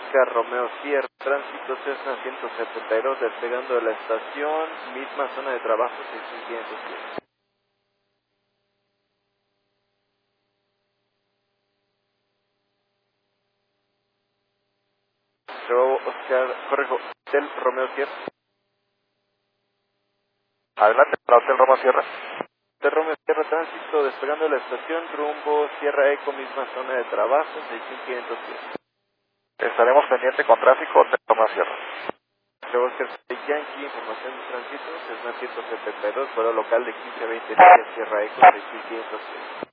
Oscar Romeo Sierra, tránsito Cessna 172, despegando de la estación, misma zona de trabajo, 6500 pies. Oscar, corrijo, Hotel Romeo Sierra. Adelante, para Hotel Roma Sierra. Hotel Romeo Sierra, tránsito, despegando de la estación, rumbo Sierra Eco, misma zona de trabajo, 6500 pies. Estaremos pendiente con tráfico, Hotel Roma Sierra. Oscar Yankee, información de tránsito, Cessna 172, vuelo local de 15 a 20 millas, Sierra Eco, 6500 pies.